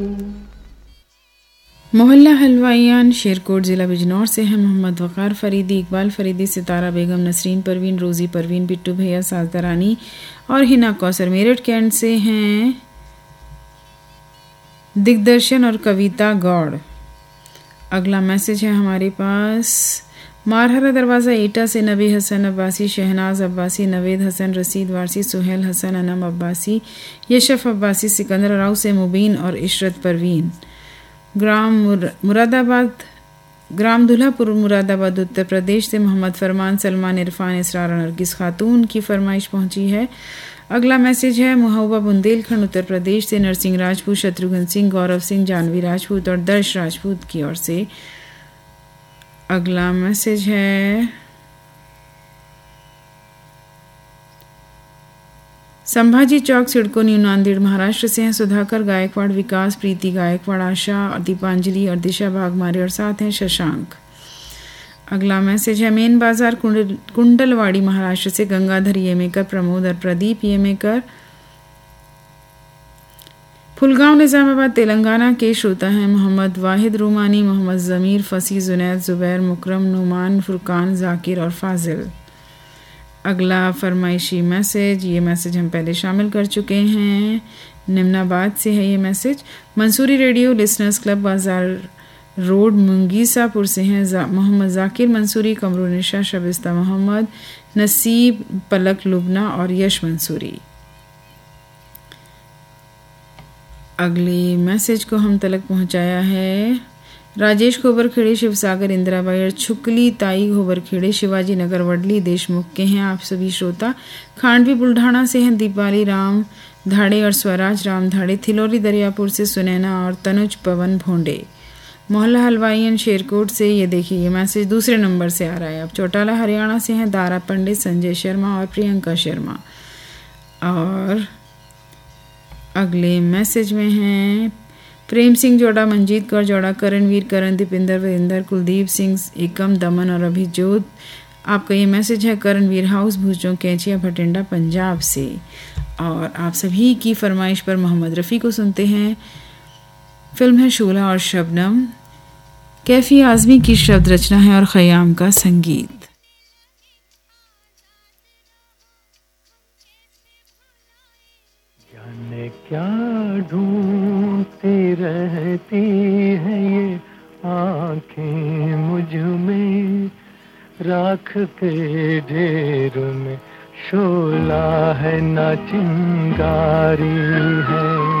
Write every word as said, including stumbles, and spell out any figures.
मोहल्ला हलवाइयान शेरकोट ज़िला बिजनौर से हैं मोहम्मद वक़ार फरीदी, इकबाल फरीदी, सितारा बेगम, नसरीन परवीन, रोज़ी परवीन, बिट्टू भैया, साजदा रानी और हिना कौसर। मेरठ कैंट से हैं दिग्दर्शन और कविता गौड़। अगला मैसेज है हमारे पास मारहरा दरवाज़ा एटा से नबी हसन अब्बासी, शहनाज अब्बासी, नवेद हसन, रसीद वारसी, सुहेल हसन, अनम अब्बासी, यशफ अब्बासी, सिकंदर राव से मुबीन और इशरत परवीन। ग्राम मुरादाबाद ग्राम दुल्हापुर मुरादाबाद उत्तर प्रदेश से मोहम्मद फरमान, सलमान, इरफान, इसरार और नरगिस खातून की फरमाइश पहुंची है। अगला मैसेज है महबूबा बुंदेलखंड उत्तर प्रदेश से नरसिंह राजपूत, शत्रुघ्न सिंह, गौरव सिंह, जानवी राजपूत और दर्श राजपूत की ओर से। अगला मैसेज है संभाजी चौक, सिडको, न्यू नांदेड़, महाराष्ट्र से हैं सुधाकर गायकवाड़, विकास, प्रीति गायकवाड़, आशा और दीपांजलि और दिशा भागमारे और साथ हैं शशांक। अगला मैसेज है मेन बाजार कुंडल, कुंडलवाड़ी महाराष्ट्र से गंगाधर येमेकर, प्रमोद और प्रदीप येमेकर। फुलगांव निजामाबाद तेलंगाना के श्रोता हैं मोहम्मद वाहिद रूमानी, मोहम्मद ज़मीर, फसी, जुनैद, जुबैर, मुकरम, नुमान, फुरकान, जाकिर और फाजिल। अगला फरमाइशी मैसेज, ये मैसेज हम पहले शामिल कर चुके हैं, निम्नाबाद से है ये message. Mansuri radio listeners club बाजार रोड मुंगीसापुर से हैं जा, मोहम्मद जाकिर मंसूरी, कमरुनिशा, शबिस्ता मोहम्मद, नसीब, पलक लुबना और यश मंसूरी। अगले मैसेज को हम तलक पहुंचाया है राजेश गोबरखेड़े, शिवसागर, इंदिराबाई और छुकली ताई गोबरखेड़े, शिवाजी नगर, वडली, देशमुख के हैं आप सभी श्रोता। खांडवी बुल्ढाना से हैं दीपाली राम धाड़े और स्वराज राम धाड़े, थिलोरी दरियापुर से सुनैना और तनुज पवन भोंडे। मोहल्ला हलवाइयन शेरकोट से ये देखिए ये मैसेज दूसरे नंबर से आ रहा है। अब चौटाला हरियाणा से हैं दारा पंडित, संजय शर्मा और प्रियंका शर्मा। और अगले मैसेज में हैं प्रेम सिंह जोड़ा, मंजीत कौर जोड़ा, करणवीर, करण, दीपिंदर, वीरेंद्र, कुलदीप सिंह, एकम, दमन और अभिजोत। आपका ये मैसेज है करणवीर हाउस, भूजों, कैंचिया, भटिंडा, पंजाब से। और आप सभी की फरमाइश पर मोहम्मद रफ़ी को सुनते हैं। फिल्म है शोला और शबनम, कैफी आज़मी की शब्द रचना है और ख़याम का संगीत। जाने क्या ढूंढती रहती है ये आँखें मुझ में, राख के ढेर में शोला है ना चिंगारी है।